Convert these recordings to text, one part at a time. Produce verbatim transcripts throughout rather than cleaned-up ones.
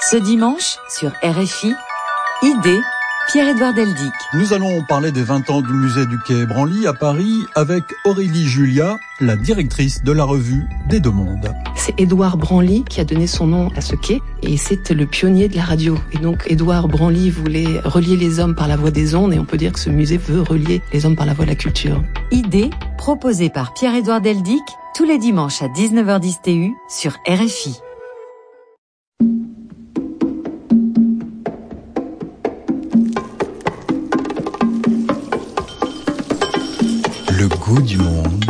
Ce dimanche, sur R F I, Idée, Pierre-Édouard Deldic. Nous allons parler des vingt ans du musée du Quai Branly à Paris avec Aurélie Julia, la directrice de la revue des Deux Mondes. C'est Édouard Branly qui a donné son nom à ce quai et c'est le pionnier de la radio. Et donc Édouard Branly voulait relier les hommes par la voie des ondes et on peut dire que ce musée veut relier les hommes par la voie de la culture. Idée, proposée par Pierre-Édouard Deldic, tous les dimanches à dix-neuf heures dix T U sur R F I. Le goût du monde,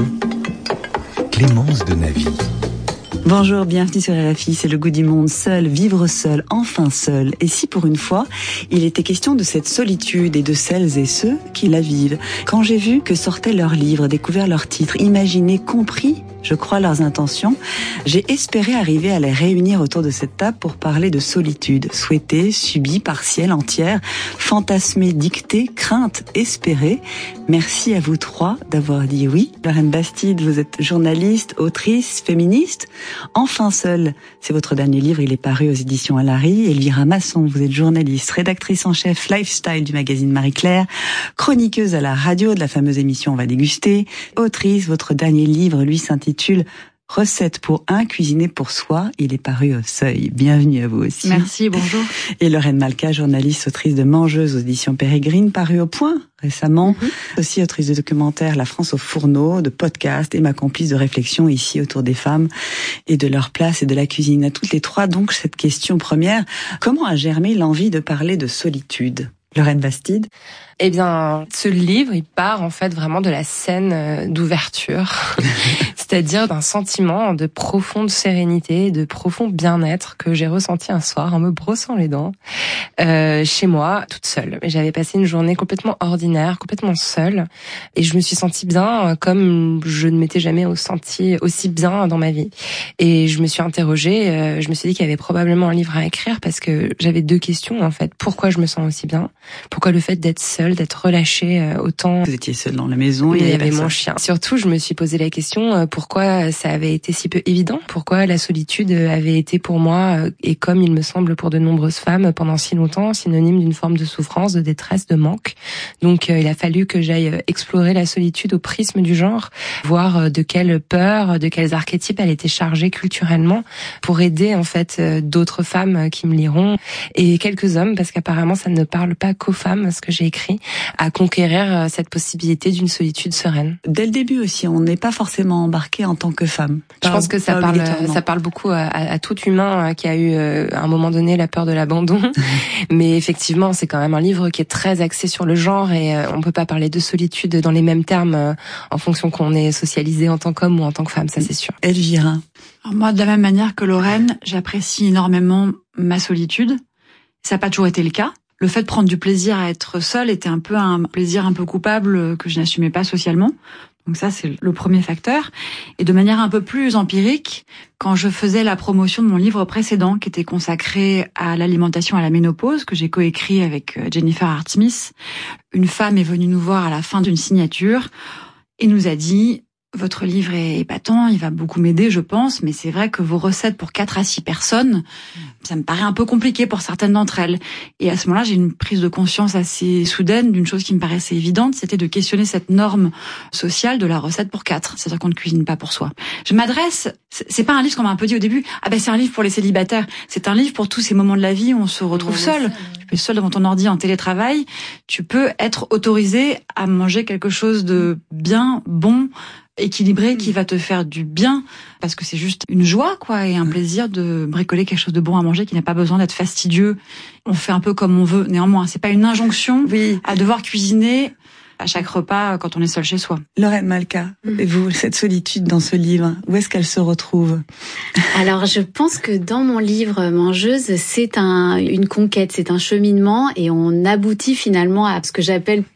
Clémence de Navy. Bonjour, bienvenue sur R F I, c'est le goût du monde, seul, vivre seul, enfin seul. Et si pour une fois, il était question de cette solitude et de celles et ceux qui la vivent. Quand j'ai vu que sortaient leurs livres, découvert leurs titres, imaginé, compris, je crois, leurs intentions, j'ai espéré arriver à les réunir autour de cette table pour parler de solitude, souhaitée, subie, partielle, entière, fantasmée, dictée, crainte, espérée. Merci à vous trois d'avoir dit oui. Lorraine Bastide, vous êtes journaliste, autrice, féministe. Enfin seul, c'est votre dernier livre, il est paru aux éditions Alary. Elvira Masson, vous êtes journaliste, rédactrice en chef lifestyle du magazine Marie-Claire, chroniqueuse à la radio de la fameuse émission On va déguster, autrice, votre dernier livre, lui, s'intitule Recettes pour un, cuisiner pour soi. Il est paru au Seuil. Bienvenue à vous aussi. Merci, bonjour. Et Lorraine Malka, journaliste, autrice de Mangeuse aux éditions Pérégrine, paru au Point récemment. Mm-hmm. Aussi autrice de documentaires La France au fourneau, de podcasts et ma complice de réflexion ici autour des femmes et de leur place et de la cuisine. À toutes les trois, donc, cette question première. Comment a germé l'envie de parler de solitude? Lorraine Bastide. Eh bien, ce livre, il part en fait vraiment de la scène d'ouverture, c'est-à-dire d'un sentiment de profonde sérénité, de profond bien-être que j'ai ressenti un soir en me brossant les dents euh, chez moi, toute seule. J'avais passé une journée complètement ordinaire, complètement seule, et je me suis sentie bien comme je ne m'étais jamais sentie aussi bien dans ma vie. Et je me suis interrogée, euh, je me suis dit qu'il y avait probablement un livre à écrire parce que j'avais deux questions en fait. Pourquoi je me sens aussi bien? Pourquoi le fait d'être seule, d'être relâchée autant? Vous étiez seule dans la maison, et il y avait personne. Mon chien. Surtout, je me suis posé la question pourquoi ça avait été si peu évident, pourquoi la solitude avait été pour moi, et comme il me semble pour de nombreuses femmes, pendant si longtemps, synonyme d'une forme de souffrance, de détresse, de manque. Donc, il a fallu que j'aille explorer la solitude au prisme du genre, voir de quelles peurs, de quels archétypes elle était chargée culturellement, pour aider en fait d'autres femmes qui me liront, et quelques hommes, parce qu'apparemment ça ne parle pas qu'aux femmes, ce que j'ai écrit, à conquérir cette possibilité d'une solitude sereine. Dès le début aussi, on n'est pas forcément embarqué en tant que femme. Je pense que ça parle, ça parle beaucoup à, à tout humain qui a eu à un moment donné la peur de l'abandon. Mais effectivement, c'est quand même un livre qui est très axé sur le genre et on peut pas parler de solitude dans les mêmes termes en fonction qu'on est socialisé en tant qu'homme ou en tant que femme, ça c'est sûr. Elvira. Alors moi, de la même manière que Lorraine, j'apprécie énormément ma solitude. Ça n'a pas toujours été le cas. Le fait de prendre du plaisir à être seule était un peu un plaisir un peu coupable que je n'assumais pas socialement. Donc ça, c'est le premier facteur. Et de manière un peu plus empirique, quand je faisais la promotion de mon livre précédent, qui était consacré à l'alimentation à la ménopause, que j'ai coécrit avec Jennifer Hart-Smith, une femme est venue nous voir à la fin d'une signature et nous a dit... Votre livre est épatant, il va beaucoup m'aider, je pense, mais c'est vrai que vos recettes pour quatre à six personnes, ça me paraît un peu compliqué pour certaines d'entre elles. Et à ce moment-là, j'ai une prise de conscience assez soudaine d'une chose qui me paraissait évidente, c'était de questionner cette norme sociale de la recette pour quatre. C'est-à-dire qu'on ne cuisine pas pour soi. Je m'adresse, c'est pas un livre qu'on m'a un peu dit au début, ah ben c'est un livre pour les célibataires. C'est un livre pour tous ces moments de la vie où on se retrouve seul. Tu peux être seul devant ton ordi en télétravail, tu peux être autorisé à manger quelque chose de bien, bon, équilibré, qui va te faire du bien, parce que c'est juste une joie, quoi, et un plaisir de bricoler quelque chose de bon à manger qui n'a pas besoin d'être fastidieux. On fait un peu comme on veut, néanmoins. C'est pas une injonction oui. à devoir cuisiner à chaque repas quand on est seul chez soi. Lorraine Malka, mmh. et vous, cette solitude dans ce livre, où est-ce qu'elle se retrouve? Alors, je pense que dans mon livre Mangeuse, c'est un, une conquête, c'est un cheminement, et on aboutit finalement à ce que j'appelle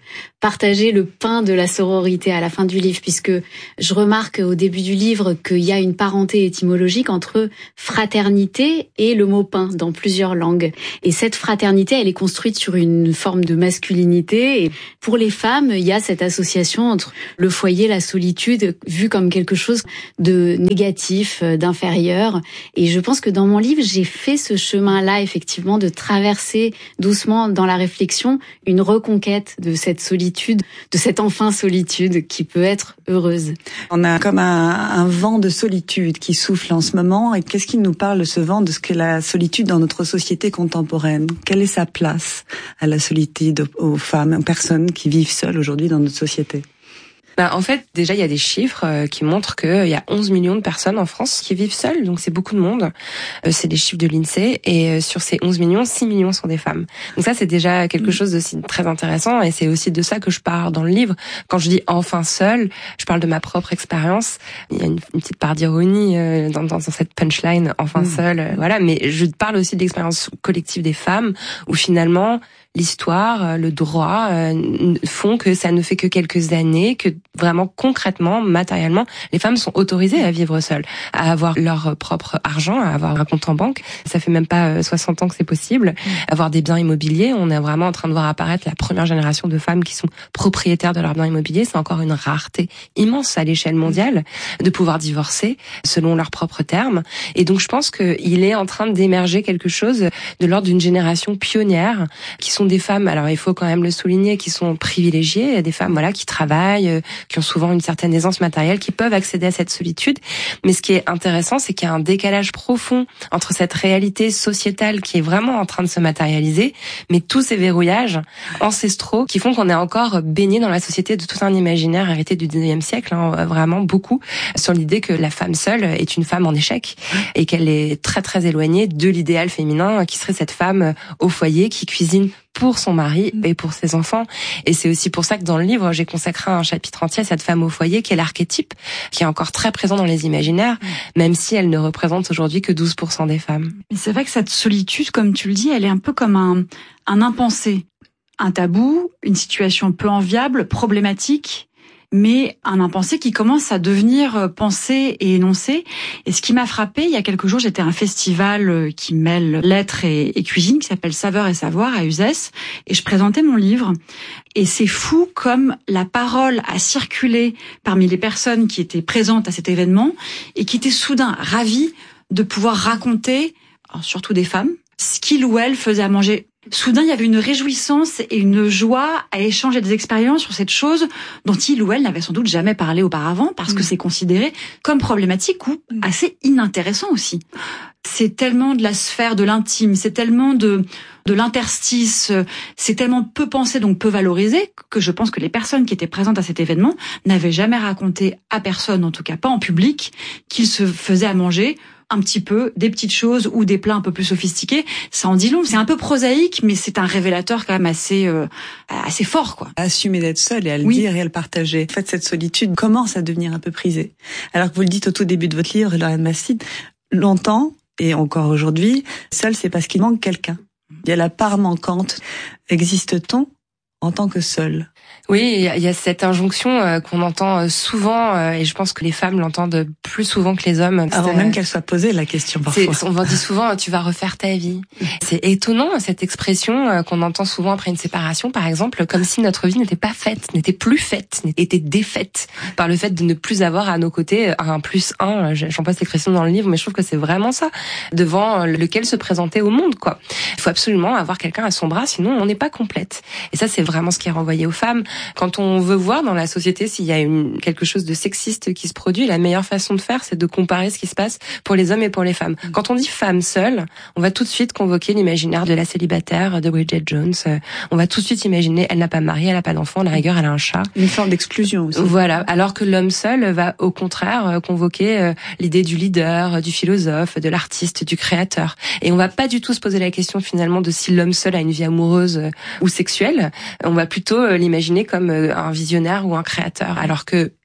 partager le pain de la sororité à la fin du livre, puisque je remarque au début du livre qu'il y a une parenté étymologique entre fraternité et le mot pain dans plusieurs langues. Et cette fraternité, elle est construite sur une forme de masculinité. Et pour les femmes, il y a cette association entre le foyer, la solitude, vu comme quelque chose de négatif, d'inférieur. Et je pense que dans mon livre, j'ai fait ce chemin-là, effectivement, de traverser doucement dans la réflexion une reconquête de cette solitude, de cette enfin solitude qui peut être heureuse. On a comme un, un vent de solitude qui souffle en ce moment. Et qu'est-ce qui nous parle de ce vent, de ce qu'est la solitude dans notre société contemporaine? Quelle est sa place à la solitude, aux femmes, aux personnes qui vivent seules aujourd'hui dans notre société? Bah, en fait, déjà, il y a des chiffres euh, qui montrent qu'il y a onze millions de personnes en France qui vivent seules, donc c'est beaucoup de monde. Euh, c'est des chiffres de l'INSEE, et euh, sur ces onze millions, six millions sont des femmes. Donc ça, c'est déjà quelque chose de très intéressant, et c'est aussi de ça que je parle dans le livre. Quand je dis « enfin seule », je parle de ma propre expérience. Il y a une, une petite part d'ironie euh, dans, dans, dans cette punchline « enfin mmh. seule euh, », voilà. Mais je parle aussi de l'expérience collective des femmes, où finalement, l'histoire, le droit euh, font que ça ne fait que quelques années, que vraiment concrètement, matériellement, les femmes sont autorisées à vivre seules, à avoir leur propre argent, à avoir un compte en banque. Ça fait même pas soixante ans que c'est possible. Mmh. Avoir des biens immobiliers, on est vraiment en train de voir apparaître la première génération de femmes qui sont propriétaires de leurs biens immobiliers. C'est encore une rareté immense à l'échelle mondiale de pouvoir divorcer selon leurs propres termes. Et donc je pense qu'il est en train d'émerger quelque chose de l'ordre d'une génération pionnière qui sont des femmes, alors il faut quand même le souligner, qui sont privilégiées, des femmes voilà qui travaillent, qui ont souvent une certaine aisance matérielle, qui peuvent accéder à cette solitude. Mais ce qui est intéressant, c'est qu'il y a un décalage profond entre cette réalité sociétale qui est vraiment en train de se matérialiser, mais tous ces verrouillages ancestraux qui font qu'on est encore baigné dans la société de tout un imaginaire hérité du dix-neuvième siècle, hein, vraiment beaucoup, sur l'idée que la femme seule est une femme en échec et qu'elle est très très éloignée de l'idéal féminin qui serait cette femme au foyer qui cuisine pour son mari et pour ses enfants. Et c'est aussi pour ça que dans le livre, j'ai consacré un chapitre entier à cette femme au foyer qui est l'archétype, qui est encore très présent dans les imaginaires, même si elle ne représente aujourd'hui que douze pour cent des femmes. Mais c'est vrai que cette solitude, comme tu le dis, elle est un peu comme un, un impensé, un tabou, une situation peu enviable, problématique, mais un impensé qui commence à devenir pensé et énoncé. Et ce qui m'a frappé, il y a quelques jours, j'étais à un festival qui mêle lettres et, et cuisine, qui s'appelle Saveurs et Savoir à Uzès, et je présentais mon livre. Et c'est fou comme la parole a circulé parmi les personnes qui étaient présentes à cet événement et qui étaient soudain ravies de pouvoir raconter, surtout des femmes, ce qu'il ou elle faisait à manger. Soudain, il y avait une réjouissance et une joie à échanger des expériences sur cette chose dont il ou elle n'avait sans doute jamais parlé auparavant parce que mmh. c'est considéré comme problématique ou assez inintéressant aussi. C'est tellement de la sphère de l'intime, c'est tellement de de l'interstice, c'est tellement peu pensé donc peu valorisé que je pense que les personnes qui étaient présentes à cet événement n'avaient jamais raconté à personne, en tout cas pas en public, qu'ils se faisaient à manger un petit peu, des petites choses ou des plats un peu plus sophistiqués. Ça en dit long. C'est un peu prosaïque, mais c'est un révélateur quand même assez euh, assez fort, quoi. Assumer d'être seule et à le oui. dire et à le partager. En fait, cette solitude commence à devenir un peu prisée. Alors que vous le dites au tout début de votre livre, Lorraine Bastide, longtemps et encore aujourd'hui, seul c'est parce qu'il manque quelqu'un. Il y a la part manquante. Existe-t-on en tant que seul? Oui, il y a cette injonction euh, qu'on entend souvent, euh, et je pense que les femmes l'entendent plus souvent que les hommes. Avant même qu'elle soit posée la question parfois. On va dire souvent, tu vas refaire ta vie. C'est étonnant cette expression euh, qu'on entend souvent après une séparation, par exemple, comme si notre vie n'était pas faite, n'était plus faite, était défaite par le fait de ne plus avoir à nos côtés un plus un. J'en passe l'expression dans le livre, mais je trouve que c'est vraiment ça, devant lequel se présenter au monde, quoi. Il faut absolument avoir quelqu'un à son bras, sinon on n'est pas complète. Et ça, c'est vraiment ce qui est renvoyé aux femmes. Quand on veut voir dans la société s'il y a une, quelque chose de sexiste qui se produit, la meilleure façon de faire, c'est de comparer ce qui se passe pour les hommes et pour les femmes. Quand on dit femme seule, on va tout de suite convoquer l'imaginaire de la célibataire, de Bridget Jones. On va tout de suite imaginer, elle n'a pas de mari, elle n'a pas d'enfant, à la rigueur, elle a un chat. Une forme d'exclusion aussi. Voilà. Alors que l'homme seul va au contraire convoquer l'idée du leader, du philosophe, de l'artiste, du créateur. Et on va pas du tout se poser la question finalement de si l'homme seul a une vie amoureuse ou sexuelle. On va plutôt l'imaginer comme un visionnaire ou un créateur, alors que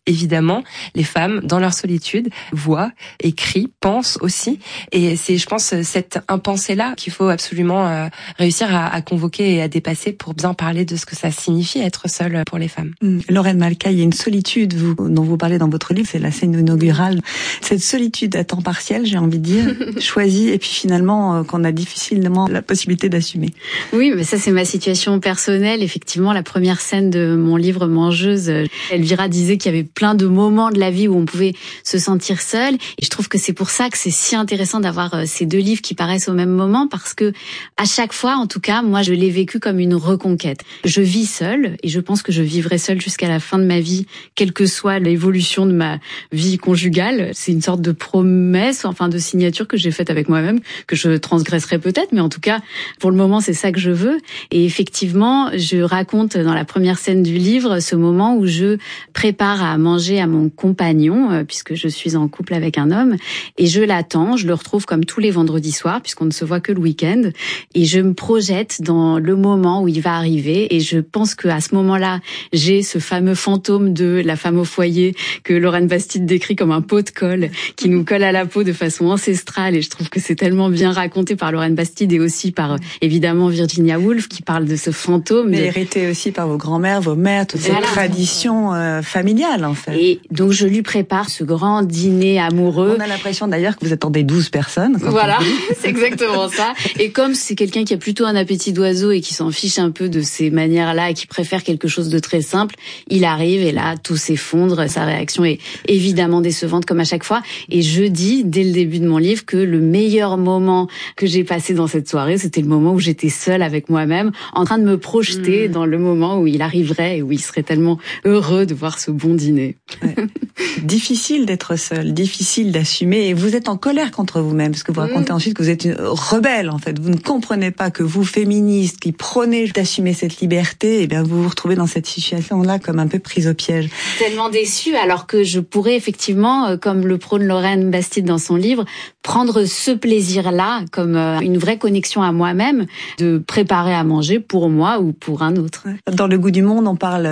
Évidemment, les femmes, dans leur solitude, voient, écrient, pensent aussi. Et c'est, je pense, cette impensée-là qu'il faut absolument euh, réussir à, à convoquer et à dépasser pour bien parler de ce que ça signifie être seule pour les femmes. Mmh. Lorraine Malka, il y a une solitude vous, dont vous parlez dans votre livre, c'est la scène inaugurale. Cette solitude à temps partiel, j'ai envie de dire, choisie, et puis finalement euh, qu'on a difficilement la possibilité d'assumer. Oui, mais ça c'est ma situation personnelle. Effectivement, la première scène de mon livre Mangeuse, Elvira disait qu'il y avait plein de moments de la vie où on pouvait se sentir seul. Et je trouve que c'est pour ça que c'est si intéressant d'avoir ces deux livres qui paraissent au même moment, parce que à chaque fois, en tout cas, moi, je l'ai vécu comme une reconquête. Je vis seule et je pense que je vivrai seule jusqu'à la fin de ma vie, quelle que soit l'évolution de ma vie conjugale. C'est une sorte de promesse, enfin de signature que j'ai faite avec moi-même, que je transgresserai peut-être, mais en tout cas, pour le moment, c'est ça que je veux. Et effectivement, je raconte dans la première scène du livre ce moment où je prépare à manger à mon compagnon, puisque je suis en couple avec un homme, et je l'attends, je le retrouve comme tous les vendredis soirs, puisqu'on ne se voit que le week-end, et je me projette dans le moment où il va arriver, et je pense qu'à ce moment-là, j'ai ce fameux fantôme de la femme au foyer que Lorraine Bastide décrit comme un pot de colle qui nous colle à la peau de façon ancestrale, et je trouve que c'est tellement bien raconté par Lorraine Bastide et aussi par, évidemment, Virginia Woolf, qui parle de ce fantôme. Mais de... hérité aussi par vos grands-mères, vos mères, toutes ces voilà. traditions euh, familiales, en fait. Et donc, je lui prépare ce grand dîner amoureux. On a l'impression d'ailleurs que vous attendez douze personnes. Voilà, c'est exactement ça. Et comme c'est quelqu'un qui a plutôt un appétit d'oiseau et qui s'en fiche un peu de ces manières-là et qui préfère quelque chose de très simple, il arrive et là, tout s'effondre. Sa réaction est évidemment décevante comme à chaque fois. Et je dis, dès le début de mon livre, que le meilleur moment que j'ai passé dans cette soirée, c'était le moment où j'étais seule avec moi-même, en train de me projeter mmh. dans le moment où il arriverait et où il serait tellement heureux de voir ce bon dîner. Ouais. Difficile d'être seule, difficile d'assumer, et vous êtes en colère contre vous-même, parce que vous racontez mmh. ensuite que vous êtes une rebelle, en fait. Vous ne comprenez pas que vous, féministes, qui prônez d'assumer cette liberté, eh bien, vous vous retrouvez dans cette situation-là comme un peu prise au piège. Tellement déçue, alors que je pourrais effectivement, comme le prône Lorraine Bastide dans son livre, prendre ce plaisir-là comme une vraie connexion à moi-même, de préparer à manger pour moi ou pour un autre. Dans Le Goût du Monde, on parle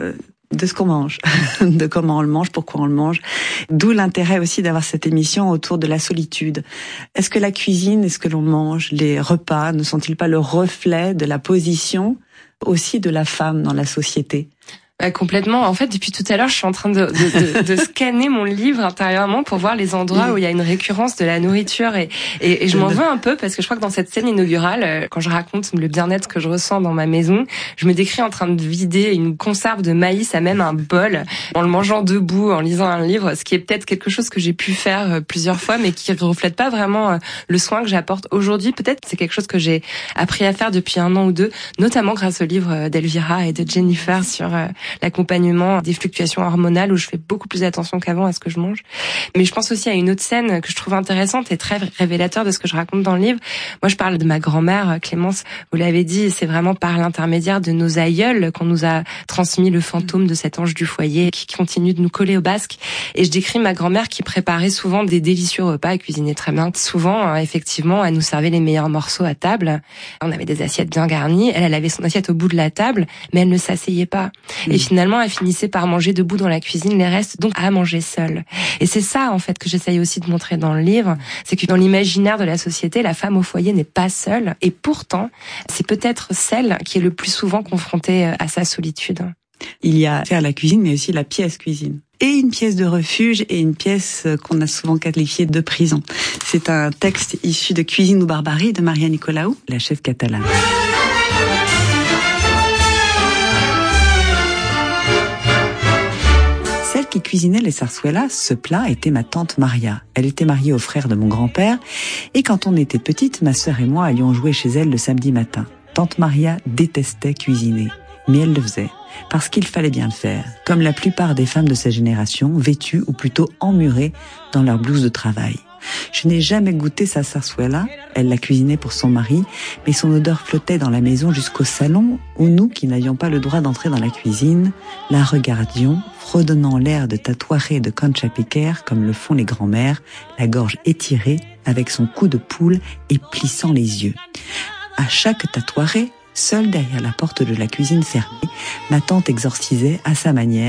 de ce qu'on mange, de comment on le mange, pourquoi on le mange. D'où l'intérêt aussi d'avoir cette émission autour de la solitude. Est-ce que la cuisine, est-ce que l'on mange, les repas, ne sont-ils pas le reflet de la position aussi de la femme dans la société ? Euh, complètement. En fait, depuis tout à l'heure, je suis en train de, de, de, de scanner mon livre intérieurement pour voir les endroits où il y a une récurrence de la nourriture, et, et, et je m'en veux un peu parce que je crois que dans cette scène inaugurale, quand je raconte le bien-être que je ressens dans ma maison, je me décris en train de vider une conserve de maïs à même un bol, en le mangeant debout, en lisant un livre, ce qui est peut-être quelque chose que j'ai pu faire plusieurs fois, mais qui ne reflète pas vraiment le soin que j'apporte aujourd'hui. Peut-être c'est quelque chose que j'ai appris à faire depuis un an ou deux, notamment grâce au livre d'Elvira et de Jennifer sur l'accompagnement des fluctuations hormonales, où je fais beaucoup plus attention qu'avant à ce que je mange. Mais je pense aussi à une autre scène que je trouve intéressante et très révélateur de ce que je raconte dans le livre. Moi, je parle de ma grand-mère, Clémence, vous l'avez dit, c'est vraiment par l'intermédiaire de nos aïeuls qu'on nous a transmis le fantôme de cet ange du foyer qui continue de nous coller au basque. Et je décris ma grand-mère qui préparait souvent des délicieux repas, elle cuisinait très bien. Souvent, effectivement, elle nous servait les meilleurs morceaux à table. On avait des assiettes bien garnies. Elle, elle avait son assiette au bout de la table, mais elle ne s'asseyait pas. Mmh. Et finalement, elle finissait par manger debout dans la cuisine les restes, donc à manger seule. Et c'est ça, en fait, que j'essaye aussi de montrer dans le livre, c'est que dans l'imaginaire de la société, la femme au foyer n'est pas seule, et pourtant, c'est peut-être celle qui est le plus souvent confrontée à sa solitude. Il y a faire la cuisine, mais aussi la pièce cuisine. Et une pièce de refuge et une pièce qu'on a souvent qualifiée de prison. C'est un texte issu de Cuisine ou barbarie de Maria Nicolaou, la chef catalane. Celle qui cuisinait les sarsuelas, ce plat était ma tante Maria. Elle était mariée au frère de mon grand-père, et quand on était petite, ma sœur et moi allions jouer chez elle le samedi matin. Tante Maria détestait cuisiner, mais elle le faisait, parce qu'il fallait bien le faire, comme la plupart des femmes de sa génération, vêtues ou plutôt emmurées dans leur blouse de travail. Je n'ai jamais goûté sa sarsuela, elle la cuisinait pour son mari, mais son odeur flottait dans la maison jusqu'au salon, où nous, qui n'avions pas le droit d'entrer dans la cuisine, la regardions, fredonnant l'air de tatouaré et de concha piquer, comme le font les grands-mères, la gorge étirée, avec son cou de poule et plissant les yeux. À chaque tatouaré, seule derrière la porte de la cuisine fermée, ma tante exorcisait, à sa manière,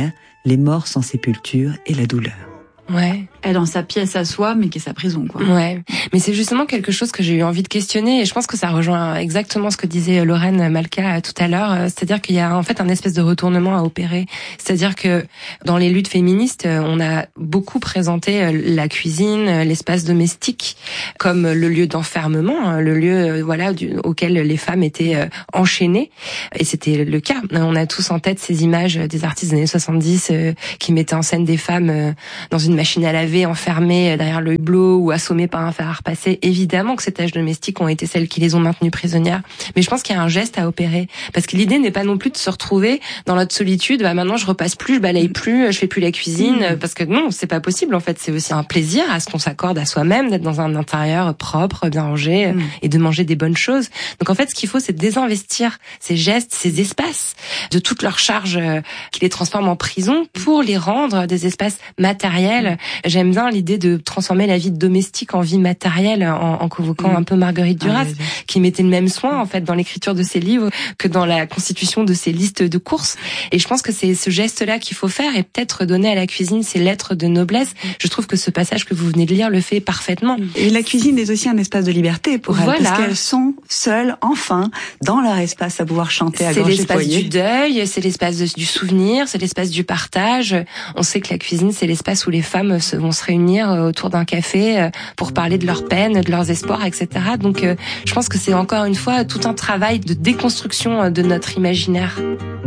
les morts sans sépulture et la douleur. Ouais. Elle est dans sa pièce à soi, mais qui est sa prison, quoi. Ouais. Mais c'est justement quelque chose que j'ai eu envie de questionner, et je pense que ça rejoint exactement ce que disait Lorraine Malka tout à l'heure. C'est-à-dire qu'il y a en fait un espèce de retournement à opérer. C'est-à-dire que dans les luttes féministes, on a beaucoup présenté la cuisine, l'espace domestique, comme le lieu d'enfermement, le lieu, voilà, du, auquel les femmes étaient enchaînées. Et c'était le cas. On a tous en tête ces images des artistes des années soixante-dix qui mettaient en scène des femmes dans une machine à laver, enfermées derrière le hublot ou assommées par un fer à repasser. Évidemment que ces tâches domestiques ont été celles qui les ont maintenues prisonnières. Mais je pense qu'il y a un geste à opérer. Parce que l'idée n'est pas non plus de se retrouver dans notre solitude. Bah, maintenant, je repasse plus, je balaye plus, je fais plus la cuisine. Parce que non, c'est pas possible. En fait, c'est aussi un plaisir à ce qu'on s'accorde à soi-même, d'être dans un intérieur propre, bien rangé, mmh. et de manger des bonnes choses. Donc en fait, ce qu'il faut, c'est désinvestir ces gestes, ces espaces, de toute leur charge qui les transforme en prison pour les rendre des espaces matériels. J'aime bien l'idée de transformer la vie domestique en vie matérielle, en, en convoquant mmh. un peu Marguerite Duras, ah, qui mettait le même soin en fait dans l'écriture de ses livres que dans la constitution de ses listes de courses. Et je pense que c'est ce geste-là qu'il faut faire, et peut-être donner à la cuisine ses lettres de noblesse. Je trouve que ce passage que vous venez de lire le fait parfaitement. Et la cuisine est aussi un espace de liberté pour elles, voilà. Parce qu'elles sont seules, enfin, dans leur espace à pouvoir chanter à gorge déployée. C'est l'espace du deuil, c'est l'espace de, du souvenir, c'est l'espace du partage. On sait que la cuisine, c'est l'espace où les femmes vont se réunir autour d'un café pour parler de leurs peines, de leurs espoirs, et cetera. Donc, je pense que c'est encore une fois tout un travail de déconstruction de notre imaginaire.